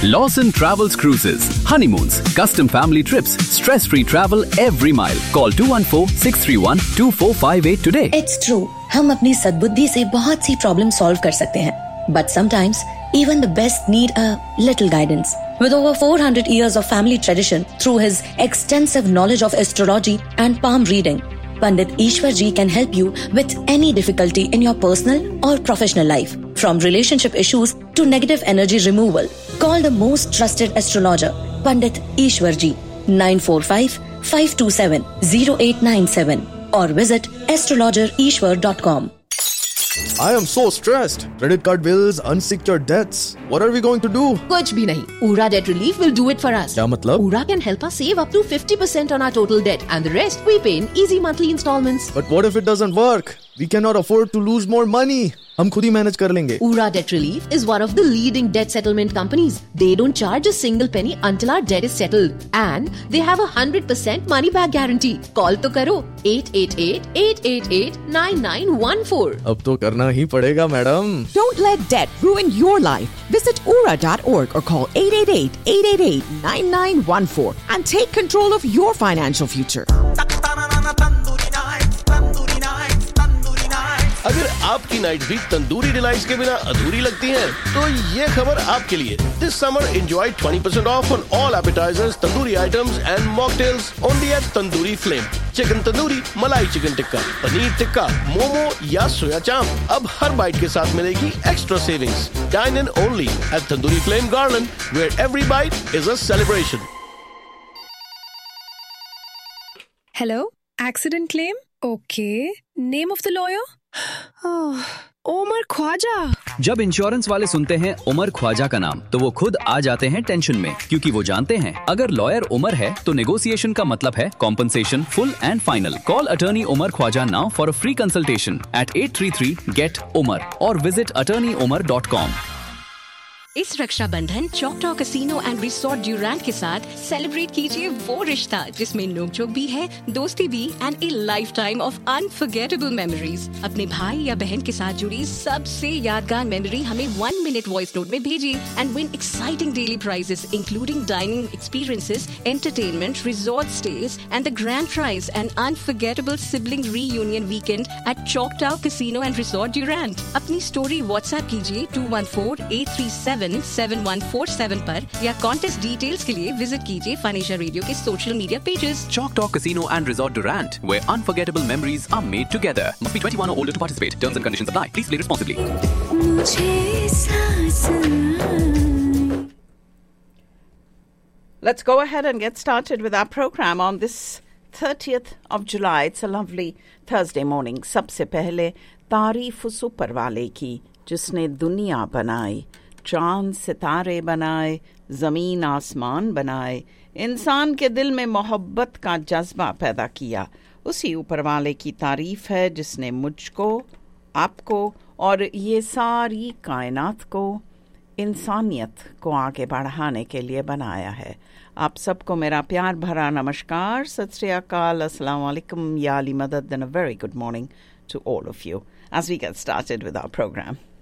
Lawson Travels Cruises. Honeymoons, custom family trips, stress-free travel every mile. Call 214-631-2458 today. It's true. हम अपनी सद्बुद्धि से बहुत सी प्रॉब्लम सॉल्व कर सकते हैं. But sometimes, even the best need a little guidance. With over 400 years of family tradition, through his extensive knowledge of astrology and palm reading, Pandit Ishwar Ji can help you with any difficulty in your personal or professional life. From relationship issues to negative energy removal. Call the most trusted astrologer, Pandit Ishwar Ji, 945-527-0897 or visit astrologerishwar.com. I am so stressed. Credit card bills, unsecured debts. What are we going to do? कुछ भी नहीं. Ura Debt Relief will do it for us. क्या मतलब? Ura can help us save up to 50% on our total debt, and the rest we pay in easy monthly installments. But what if it doesn't work? We cannot afford to lose more money. हम खुद ही manage कर लेंगे. Ura Debt Relief is one of the leading debt settlement companies. They don't charge a single penny until our debt is settled, and they have a 100% money back guarantee. Call तो करो 888-888-9914. अब तो करना ही पड़ेगा, madam. Don't let debt ruin your life. Visit ura.org or call 888-888-9914 and take control of your financial future. अगर आपकी night भी tandoori delights के बिना अधूरी लगती है, तो ये खबर आपके लिए. This summer enjoy 20% off on all appetizers, tandoori items and mocktails only at Tandoori Flame. Chicken tandoori, मलाई चिकन टिक्का, पनीर टिक्का, मोमो या सोया चाप. अब हर बाइट के साथ मिलेगी extra savings. Dine in only at Tandoori Flame Garland, where every bite is a celebration. Hello, accident claim? Okay. Name of the lawyer? Umar Khwaja. जब insurance वाले सुनते हैं उमर ख्वाजा का नाम, तो वो खुद आ जाते हैं टेंशन में, क्योंकि वो जानते हैं अगर लॉयर उमर है तो नेगोशिएशन का मतलब है compensation full and final. Call attorney Umar Khwaja now for a free consultation at 833-GET-UMAR और विजिट attorneyumar.com. इस रक्षाबंधन चॉकटॉ कैसीनो एंड रिसोर्ट ड्यूरैंट के साथ सेलिब्रेट कीजिए वो रिश्ता जिसमें नोकझोंक भी है, दोस्ती भी and A life time of unforgettable memories. अपने भाई या बहन के साथ जुड़ी सबसे यादगार मेमोरी हमें 1 minute वॉइस नोट में भेजिए and win exciting daily prices including dining experiences, entertainment, resort stage and the grand prize and unforgettable sibling reunion weekend at चॉकटॉ casino and resort ड्यूरैंट. अपनी स्टोरी व्हाट्सएप कीजिए 214-837-7147 पर या कॉन्टेस्ट डिटेल्स के लिए visit कीजिए financial radio के social media pages. Choctaw Casino and Resort Durant, where unforgettable memories are made together. Must be 21 or older to participate. Terms and conditions apply. Please play responsibly. Let's go ahead and get started with our program on this 30th of July. It's a lovely Thursday morning. सबसे पहले तारीफ उस ऊपर वाले की जिसने दुनिया बनाई, चांद सितारे बनाए, ज़मीन आसमान बनाए, इंसान के दिल में मोहब्बत का जज्बा पैदा किया. उसी ऊपर वाले की तारीफ है जिसने मुझको, आपको और ये सारी कायनात को, इंसानियत को आगे बढ़ाने के लिए बनाया है. आप सबको मेरा प्यार भरा नमस्कार, सत श्री अकाल, अस्सलाम वालेकुम, या अली मदद, and a very good morning to all of you as we get started with our program.